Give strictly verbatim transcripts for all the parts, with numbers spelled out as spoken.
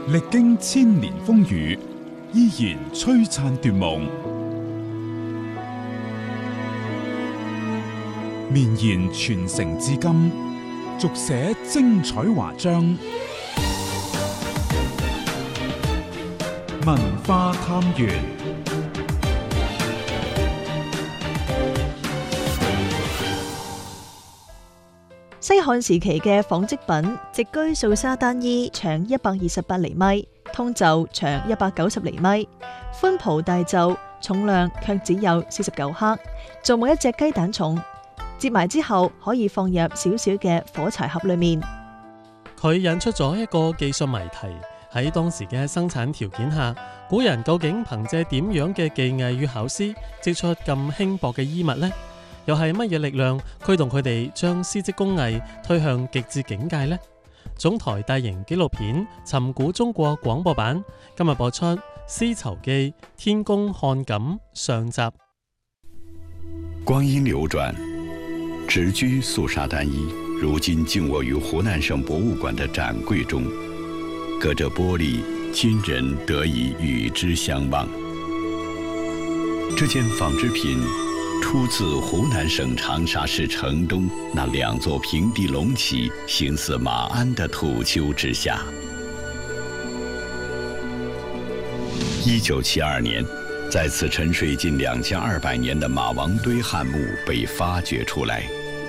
歷經千年風雨，依然璀璨奪夢，綿延傳承至今，續寫精彩華章。文化探源。 西漢時期嘅紡織品，直居素紗單衣長一百二十八厘米，通袖長一百九十厘米，寬袍大袖，重量卻只有四十九克，做冇一隻雞蛋重。折埋之後可以放入小小嘅火柴盒裏面。 佢引出咗一個技術謎題：喺當時嘅生產條件下，古人究竟憑借點樣嘅技藝與巧思織出咁輕薄嘅衣物呢？又係乜嘢力量驅動佢哋將絲織工藝推向極致境界呢？總台大型紀錄片《尋古中國》廣播版今日播出《絲綢記》天工漢錦上集。 光陰流轉，直居素紗單衣如今靜臥於湖南省博物館的展櫃中，隔着玻璃，今人得以與之相望。這件紡織品出自湖南省長沙市城東那兩座平地隆起、形似馬鞍的土丘之下。一九七二年，在此沉睡近兩千二百年的馬王堆漢墓被發掘出來。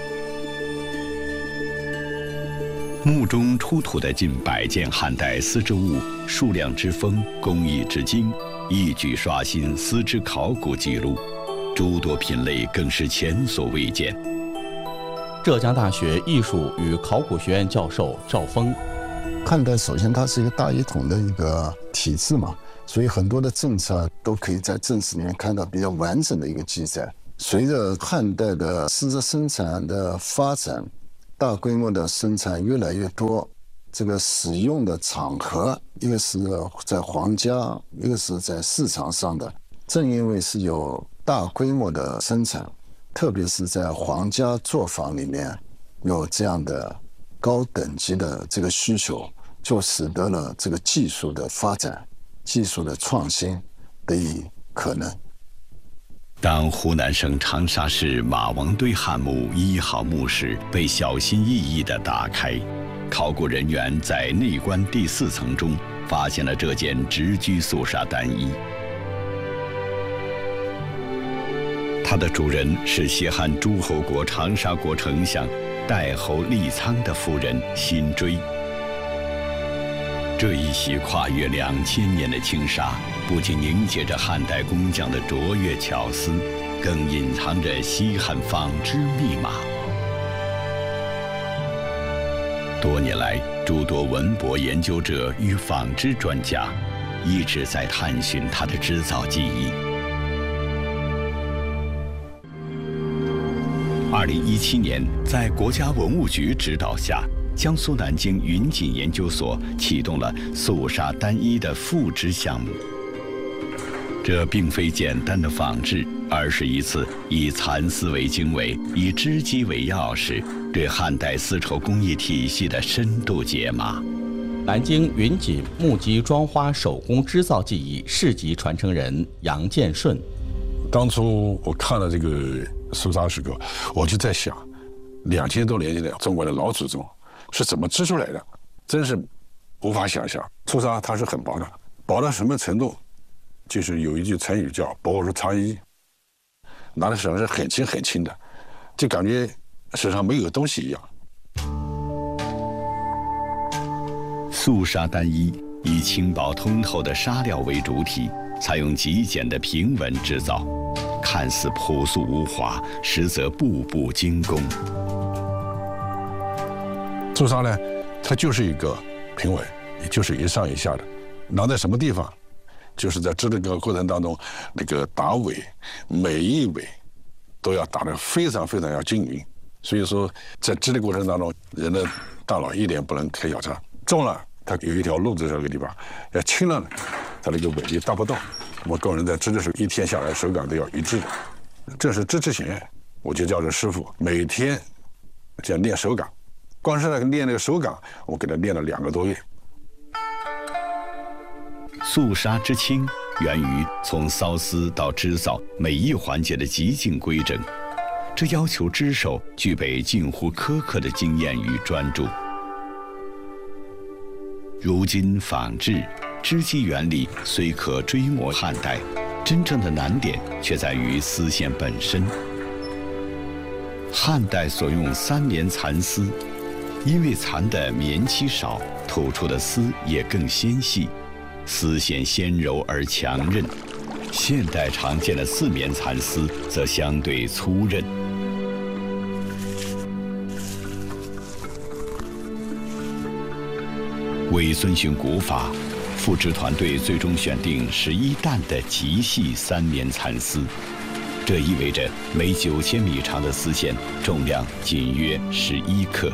墓中出土的近百件漢代絲織物，數量之豐，工藝之精，一舉刷新絲織考古記錄。諸多品類更是前所未見。 浙江大學藝術與考古學院教授趙峰， 漢代首先它是一個大一統的一個體制嘛，所以很多的政策都可以在正史裡面看到比較完整的一個記載。隨着漢代的絲織生產的發展，大規模的生產越來越多，這個使用的場合，一個是在皇家，一個是在市場上的。正因為是有大規模的生產，特別是在皇家作坊裡面有這樣的高等級的這個需求，就使得了這個技術的發展、技術的創新得以可能。 當湖南省長沙市馬王堆漢墓一號墓室被小心翼翼地打開，考古人員在內棺第四層中發現了這件直居素紗單衣。它的主人是西漢諸侯國長沙國丞相代侯立倉的夫人辛追。這一襲跨越兩千年的輕紗，不僅凝結着漢代工匠的卓越巧思，更隱藏着西漢紡織密碼。多年來，諸多文博研究者與紡織專家一直在探尋它的織造技藝。二零一七年，在國家文物局指導下，江蘇南京雲錦研究所啟動了素紗單衣的復織項目。這並非簡單的仿製，而是一次以蠶絲為經緯，以織機為鑰匙，對漢代絲綢工藝體系的深度解碼。 南京雲錦木屐裝花手工織造技藝市級傳承人楊建順。 當初我看了這個素紗時候，我就在想，兩千多年前的中國的老祖宗是怎麼織出來的，真是無法想象。素紗它是很薄的，薄到什麼程度？就是有一句成語叫薄如蟬衣，拿在手上是很輕很輕的，就感覺手上沒有東西一樣。 素紗單衣以輕薄通透的紗料為主體，採用極簡的平紋製造，看似樸素無華，實則步步精工。 素紗呢，它就是一個平紋，也就是一上一下的，拿在什麼地方，就是在織的這個過程當中，那個打尾，每一尾都要打得非常非常要均勻。所以說，在織的過程當中，人的大腦一點不能開小差，重了它有一條路在這個地方，要輕了它那個尾力達不到。我工人在織的時候，一天下來手感都要一致的，這是織織學。我就叫這師傅每天這樣練手感，光是那個練那個手感，我給他練了兩個多月。 肃杀之轻源于从缫丝到织造每一环节的极尽规整，这要求织手具备近乎苛刻的经验与专注。如今纺织织机原理虽可追摹汉代，真正的难点却在于丝线本身。汉代所用三棉蚕丝，因为蚕的棉期少，吐出的丝也更纤细，丝线纤柔而强韧。现代常见的四棉蚕丝则相对粗韧。为遵循古法，复制团队最终选定十一担的极细三棉蚕丝，这意味着每九千米长的丝线重量仅约十一克。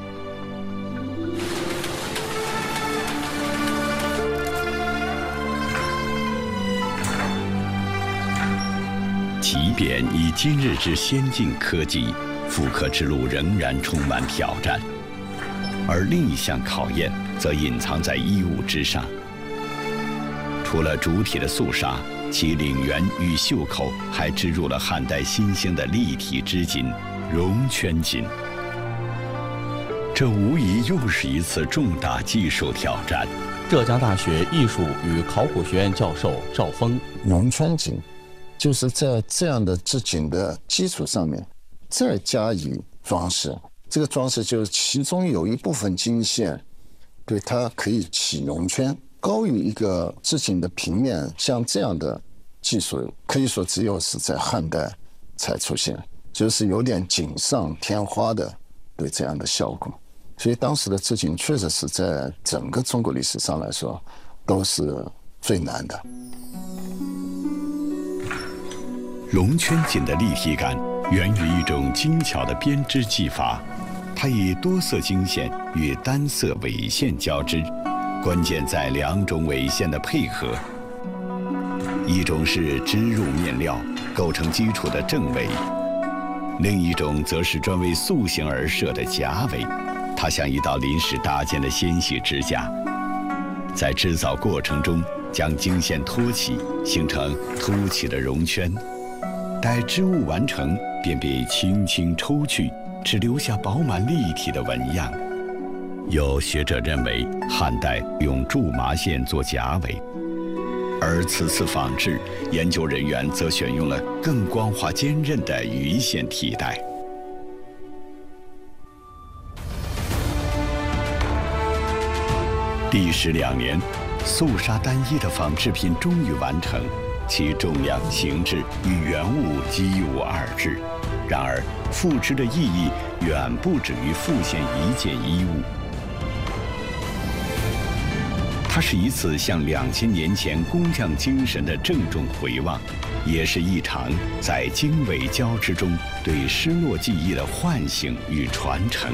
即便以今日之先进科技，复刻之路仍然充满挑战。而另一项考验则隐藏在衣物之上。除了主体的肃杀，其领缘与袖口还织入了汉代新兴的立体织锦——绒圈锦。这无疑又是一次重大技术挑战。 浙江大学艺术与考古学院教授赵峰， 绒圈锦就是在这样的织锦的基础上面再加以装饰。这个装饰就是其中有一部分经线，对它可以起绒圈，高于一个织锦的平面。像这样的技术，可以说只有是在汉代才出现，就是有点锦上添花的对这样的效果。所以当时的织锦确实是在整个中国历史上来说都是最难的。 绒圈锦的立体感源于一种精巧的编织技法。它以多色经线与单色纬线交织，关键在两种纬线的配合。一种是织入面料构成基础的正纬，另一种则是专为塑形而设的假纬，它像一道临时搭建的纤细支架，在制造过程中将经线托起，形成凸起的绒圈。待织物完成，便被轻轻抽去，只留下饱满立体的纹样。有学者认为，汉代用苎麻线做假纬，而此次仿制，研究人员则选用了更光滑坚韧的鱼线替代。历时两年，肃杀单衣的仿制品终于完成，其重量、形制与原物几无二致。然而，复制的意义远不止于复现一件衣物。它是一次向两千年前工匠精神的郑重回望，也是一场在经纬交织中对失落技艺的唤醒与传承。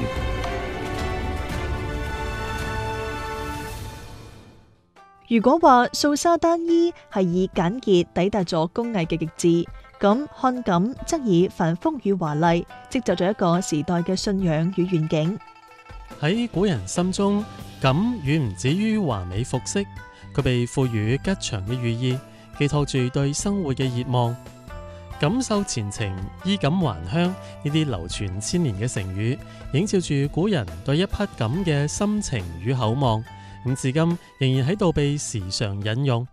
如果話素紗單衣係以簡潔抵達咗工藝嘅極致，咁漢錦則以繁複與華麗，織就咗一個時代嘅信仰與願景。 喺古人心中，錦遠唔止於華美服飾，佢被賦予吉祥嘅寓意，寄託住對生活嘅熱望。錦繡前程，衣錦還鄉呢啲流傳千年嘅成語，映照住古人對一匹錦嘅心情與厚望。咁至今仍然喺度被時常引用。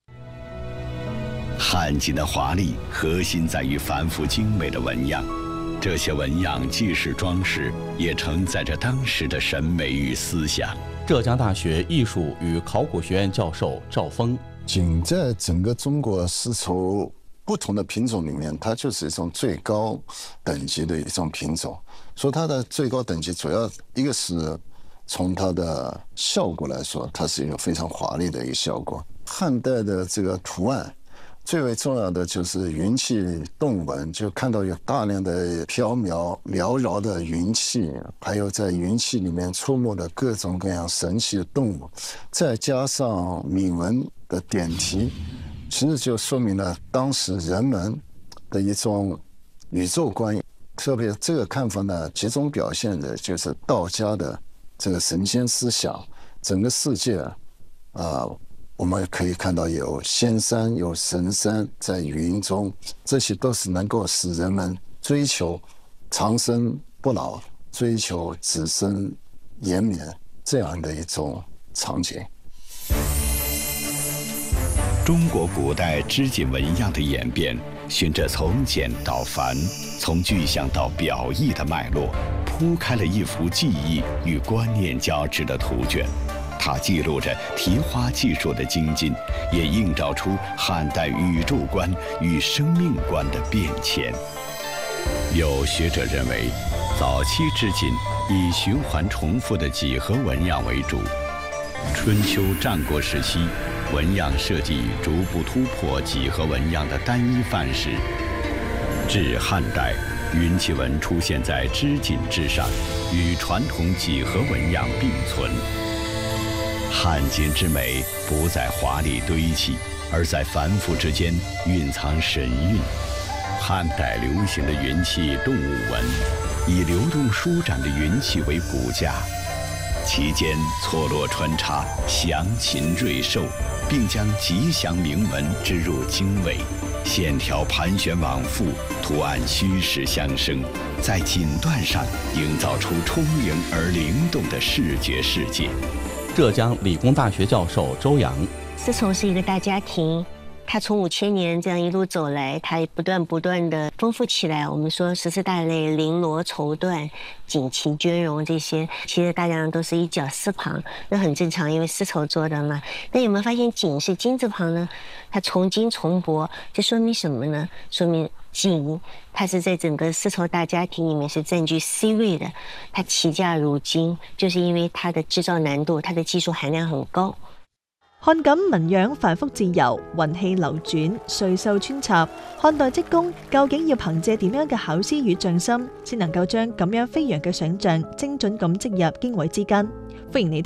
汉锦的華麗核心在於繁複精美的紋樣，這些紋樣既是裝飾，也承載着當時的審美與思想。 浙江大學藝術與考古學院教授趙峰， 錦在整個中國絲綢不同的品種裡面，它就是一種最高等級的一種品種。所以它的最高等級主要一個是從它的效果來說，它是一個非常華麗的一個效果。漢代的這個圖案最為重要的就是雲氣動紋，就看到有大量的飄渺繚繞的雲氣，還有在雲氣裡面出沒的各種各樣神奇的動物，再加上銘文的點題，其實就說明了當時人們的一種宇宙觀。特別這個看法呢，集中表現的就是道家的這個神仙思想，整個世界啊、呃， 我们可以看到有仙山、有神山在云中，这些都是能够使人们追求长生不老、追求子孙延绵这样的一种场景。 中国古代织锦纹样的演变，循着从简到繁、从具象到表意的脉络，铺开了一幅技艺与观念交织的图卷。它记录着题花技术的精进，也映照出汉代宇宙观与生命观的变迁。有学者认为，早期织锦以循环重复的几何纹样为主。春秋战国时期，纹样设计逐步突破几何纹样的单一范式。至汉代，云气纹出现在织锦之上，与传统几何纹样并存。汉锦之美不在华丽堆砌，而在繁复之间蕴藏神韵。汉代流行的云气动物纹，以流动舒展的云气为骨架，其间错落穿插，祥禽瑞兽，并将吉祥铭文织入经纬，线条盘旋往复，图案虚实相生，在锦缎上营造出充盈而灵动的视觉世界。 浙江理工大学教授周洋， 丝绸是一个大家庭，它从五千年这样一路走来，它不断不断的丰富起来。我们说十四大类，绫罗绸缎、锦旗绢绒这些，其实大家都是一角丝旁，那很正常，因为丝绸做的嘛。那有没有发现锦是金字旁呢？它从金从帛，这说明什么呢？说明锦它是在整个丝绸大家庭里面是占据 C 位的，它起价如金，就是因为它的制造难度，它的技術含量很高。 漢錦紋樣繁複自由，雲氣流轉，穗繡穿插。漢代織工究竟要憑借點樣嘅巧思與匠心，先能夠將咁樣飛揚嘅想像精準咁織入經緯之間？歡迎你聽